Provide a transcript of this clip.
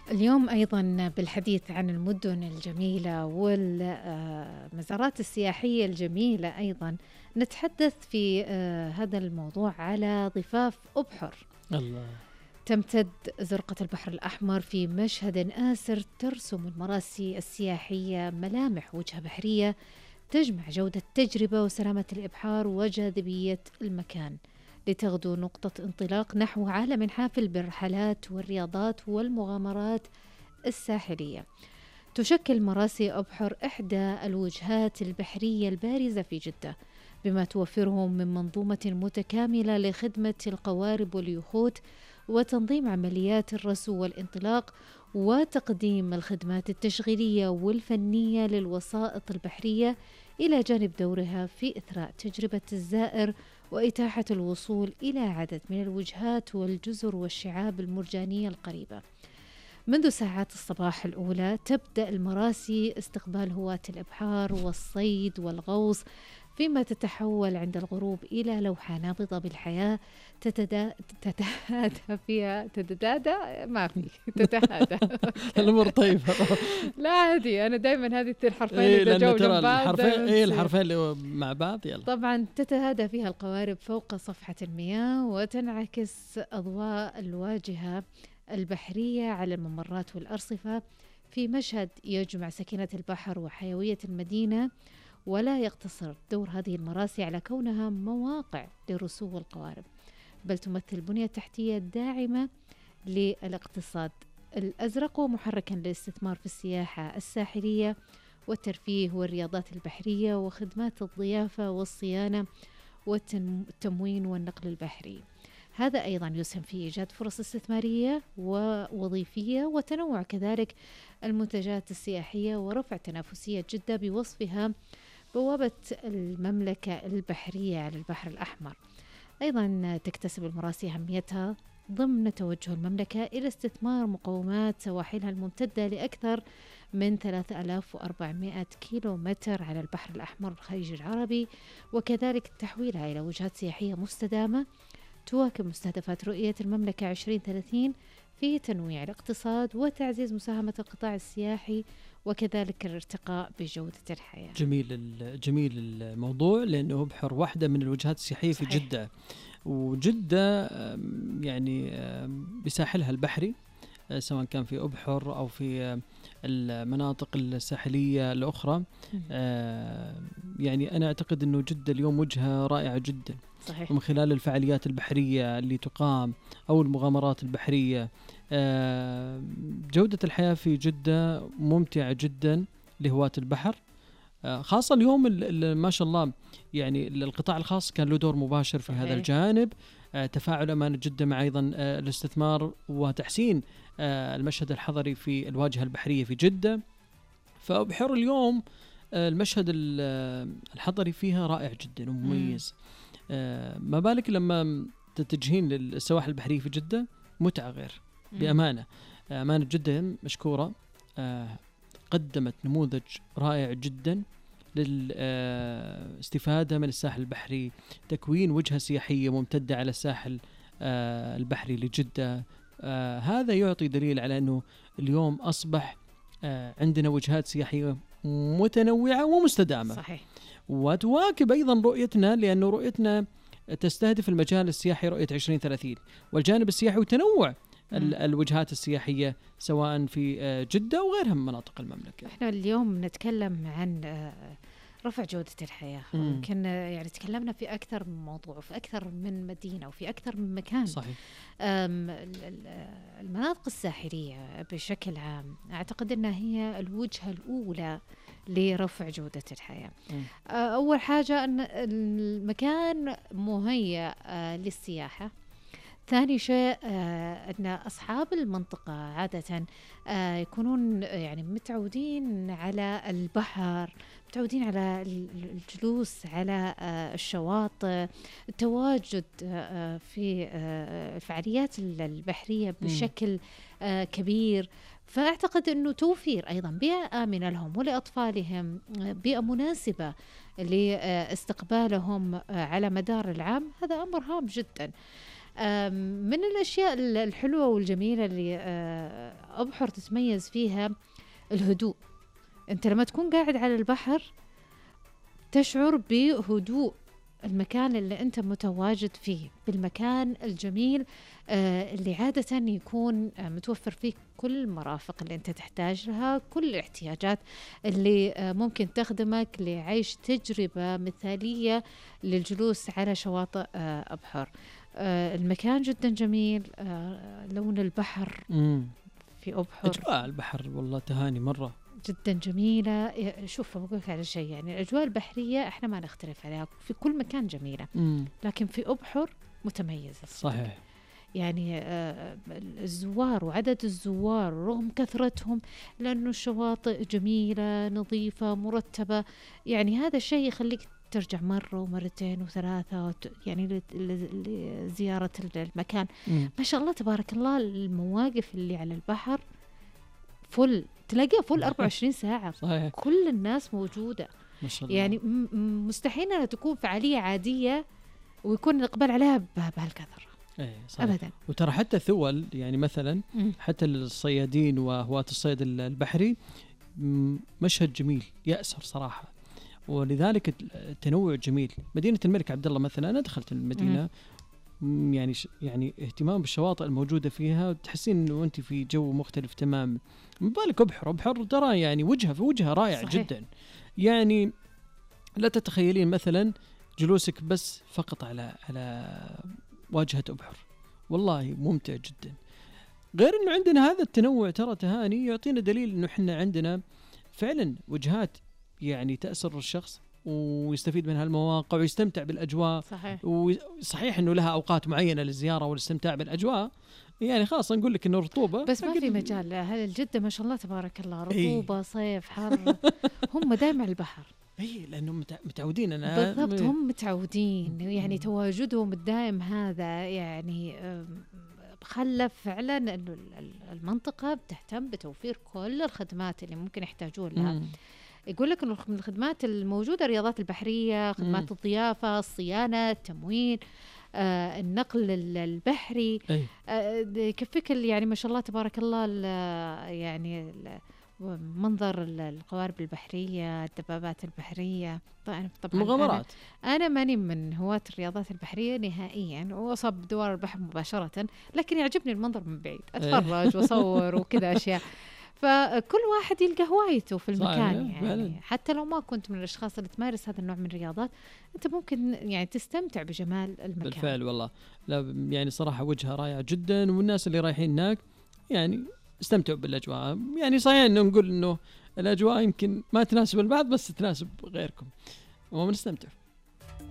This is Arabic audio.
اليوم أيضا بالحديث عن المدن الجميلة والمزارات السياحية الجميلة أيضا نتحدث في هذا الموضوع على ضفاف أبحر. الله. تمتد زرقة البحر الأحمر في مشهد آسر ترسم المراسي السياحية ملامح وجهة بحرية تجمع جودة التجربة وسلامة الإبحار وجاذبية المكان، لتغدو نقطة انطلاق نحو عالم حافل بالرحلات والرياضات والمغامرات الساحلية. تشكل مراسي أبحر إحدى الوجهات البحرية البارزة في جدة، بما توفره من منظومة متكاملة لخدمة القوارب واليخوت وتنظيم عمليات الرسو والانطلاق وتقديم الخدمات التشغيلية والفنية للوسائط البحرية، إلى جانب دورها في إثراء تجربة الزائر وإتاحة الوصول إلى عدد من الوجهات والجزر والشعاب المرجانية القريبة. منذ ساعات الصباح الأولى تبدأ المراسي استقبال هواة الإبحار والصيد والغوص، فيما تتحول عند الغروب إلى لوحة نابضة بالحياة تتهادى فيها تتهادى الأمر طيب. لا عادي، أنا دايما هذه الحرفين إذا جو ترى جنب بعض الحرفين اللي مع بعض. يلا. طبعا تتهادى فيها القوارب فوق صفحة المياه وتنعكس أضواء الواجهة البحرية على الممرات والأرصفة، في مشهد يجمع سكينة البحر وحيوية المدينة. ولا يقتصر دور هذه المراسي على كونها مواقع لرسوب القوارب، بل تمثل بنية تحتية داعمة للاقتصاد الأزرق ومحركا للاستثمار في السياحة الساحلية والترفيه والرياضات البحرية وخدمات الضيافة والصيانة والتموين والنقل البحري. هذا أيضا يسهم في إيجاد فرص استثمارية ووظيفية وتنوع كذلك المنتجات السياحية ورفع تنافسية جدة بوصفها بوابة المملكة البحرية على البحر الأحمر. أيضا تكتسب المراسي أهميتها ضمن توجه المملكة إلى استثمار مقومات سواحلها الممتدة لأكثر من 3400 كيلومتر على البحر الأحمر والخليج العربي، وكذلك تحويلها إلى وجهات سياحية مستدامة تواكب مستهدفات رؤية المملكة 2030 في تنويع الاقتصاد وتعزيز مساهمة القطاع السياحي وكذلك الارتقاء بجودة الحياة. جميل الموضوع، لأنه بحر واحدة من الوجهات السياحية في جدة، وجدة يعني بساحلها البحري سواء كان في أبحر أو في المناطق الساحلية الأخرى. يعني أنا أعتقد أنه جدة اليوم وجهة رائعة جدا. صحيح. ومن خلال الفعاليات البحرية اللي تقام أو المغامرات البحرية، جودة الحياة في جدة ممتعة جدا لهواة البحر، خاصة اليوم ما شاء الله. يعني القطاع الخاص كان له دور مباشر في هذا الجانب، تفاعل أمانة جدة مع أيضا الاستثمار وتحسين المشهد الحضري في الواجهة البحرية في جدة. فأبحر اليوم المشهد الحضري فيها رائع جدا ومميز. ما بالك لما تتجهين للسواحل البحرية في جدة، متعة غير بأمانة. أمانة جدة مشكورة، قدمت نموذج رائع جدا للاستفادة من الساحل البحري، تكوين وجهة سياحية ممتدة على الساحل البحري لجدة. هذا يعطي دليل على أنه اليوم أصبح عندنا وجهات سياحية متنوعة ومستدامة. صحيح. وتواكب أيضا رؤيتنا، لأنه رؤيتنا تستهدف المجال السياحي رؤية 2030 والجانب السياحي وتنوع الوجهات السياحية سواء في جدة وغيرها من مناطق المملكة. احنا اليوم نتكلم عن رفع جودة الحياة. يمكن يعني تكلمنا في أكثر من موضوع وفي أكثر من مدينة وفي أكثر من مكان. صحيح. المناطق الساحلية بشكل عام أعتقد أنها هي الوجهة الأولى لرفع جودة الحياة. أول حاجة أن المكان مهيأ للسياحة. ثاني شيء أن أصحاب المنطقة عادة يكونون يعني متعودين على البحر، متعودين على الجلوس على الشواطئ، التواجد في الفعاليات البحرية بشكل كبير. فأعتقد أنه توفير أيضا بيئة آمنة لهم ولأطفالهم، بيئة مناسبة لاستقبالهم على مدار العام، هذا أمر هام جدا. من الأشياء الحلوة والجميلة اللي أبحر تتميز فيها الهدوء. أنت لما تكون قاعد على البحر تشعر بهدوء المكان اللي أنت متواجد فيه، بالمكان الجميل اللي عادة يكون متوفر فيه كل المرافق اللي أنت تحتاج لها، كل الاحتياجات اللي ممكن تخدمك لعيش تجربة مثالية للجلوس على شواطئ أبحر. المكان جدا جميل، لون البحر في أبحر، أجواء البحر والله تهاني مرة جدا جميلة. شوف بقولك على شيء، يعني الأجواء البحرية احنا ما نختلف عليها في كل مكان جميلة، لكن في أبحر متميزة صحيح. يعني الزوار وعدد الزوار رغم كثرتهم، لأنه الشواطئ جميلة نظيفة مرتبة، يعني هذا الشيء يخليك ترجع مرة ومرتين وثلاثة يعني لزيارة المكان. ما شاء الله تبارك الله، المواقف اللي على البحر فل، تلاقيها فل 24 ساعة. صحيح. كل الناس موجودة ما شاء الله. يعني مستحيل أنها تكون فعالية عادية ويكون الإقبال عليها بهالكثرة أبدا. وترى حتى ثول يعني مثلا حتى الصيادين وهواة الصيد البحري مشهد جميل يأسر صراحة، ولذلك التنوع جميل. مدينة الملك عبد الله مثلا، أنا دخلت المدينة يعني اهتمام بالشواطئ الموجودة فيها، تحسين إنه أنت في جو مختلف تماما. مبالك أبحر ترى يعني وجهة رائع جدا، يعني لا تتخيلين مثلا جلوسك بس فقط على واجهة أبحر، والله ممتع جدا. غير إنه عندنا هذا التنوع ترى تهاني يعطينا دليل إنه إحنا عندنا فعلا وجهات يعني تأسر الشخص ويستفيد من هالمواقع ويستمتع بالأجواء. صحيح. وصحيح إنه لها أوقات معينة للزيارة والاستمتاع بالأجواء، يعني خاصة نقول لك إنه رطوبة بس ما في مجال. هذا الجدة ما شاء الله تبارك الله، رطوبة صيف حر هم دايما البحر. لأنهم متعودين. بالضبط، هم متعودين، يعني تواجدهم الدائم هذا يعني خلف فعلا أنه المنطقة بتهتم بتوفير كل الخدمات اللي ممكن يحتاجون لها. يقول لك إنه من الخدمات الموجودة الرياضات البحرية، خدمات الضيافة، الصيانة، التموين، النقل البحري، يكفيك يعني ما شاء الله تبارك الله يعني منظر القوارب البحرية، الدبابات البحرية. طبعا مغامرات. أنا ماني من هواة الرياضات البحرية نهائيا، وأصاب دوار البحر مباشرة، لكن يعجبني المنظر من بعيد، أتفرج وأصور وكذا أشياء. فكل واحد يلقى هوايته في المكان يعني حتى لو ما كنت من الأشخاص اللي تمارس هذا النوع من الرياضات، أنت ممكن يعني تستمتع بجمال المكان. بالفعل والله، لا يعني صراحة وجهة رائعة جدا، والناس اللي رايحين هناك يعني استمتعوا بالأجواء. يعني صحيح إنه نقول إنه الأجواء يمكن ما تناسب البعض، بس تناسب غيركم ومنستمتع.